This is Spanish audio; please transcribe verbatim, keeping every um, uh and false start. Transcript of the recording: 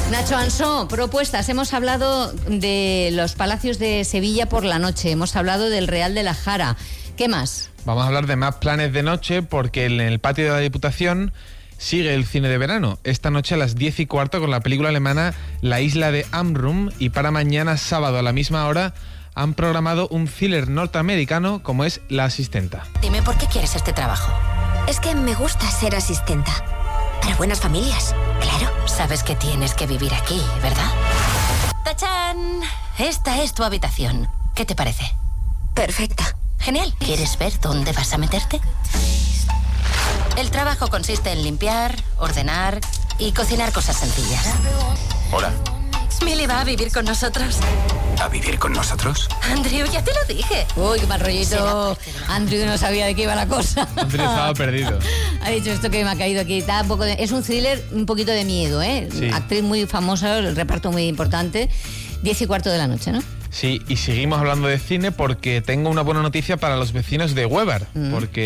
Nacho Ansó, propuestas. Hemos hablado de los palacios de Sevilla por la noche, hemos hablado del Real de la Jara. ¿Qué más? Vamos a hablar de más planes de noche porque en el patio de la Diputación sigue el cine de verano. Esta noche a las diez y cuarto con la película alemana La isla de Amrum, y para mañana sábado a la misma hora han programado un thriller norteamericano como es La asistenta. Dime, ¿por qué quieres este trabajo? Es que me gusta ser asistenta. Para buenas familias, claro. Sabes que tienes que vivir aquí, ¿verdad? ¡Tachán! Esta es tu habitación. ¿Qué te parece? Perfecta. Genial. ¿Quieres ver dónde vas a meterte? El trabajo consiste en limpiar, ordenar y cocinar cosas sencillas. Hola. Milly va a vivir con nosotros. ¿A vivir con nosotros? Andrew, ya te lo dije. Uy, qué mal rollito. Andrew no sabía de qué iba la cosa. Andrew estaba perdido. Ha dicho esto que me ha caído aquí. Da un poco de, es un thriller, un poquito de miedo, ¿eh? Sí. Actriz muy famosa, el reparto muy importante. Diez y cuarto de la noche, ¿no? Sí, y seguimos hablando de cine porque tengo una buena noticia para los vecinos de Huévar, mm. porque